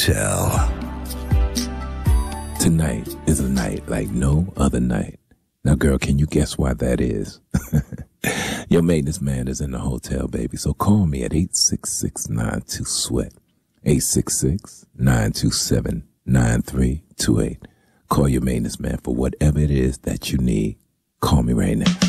Hotel. Tonight is a night like no other night. Now, girl, can you guess why that is? Your maintenance man is in the hotel, baby. So call me at 866-92-SWEAT. 866-927-9328. Call your maintenance man for whatever it is that you need. Call me right now.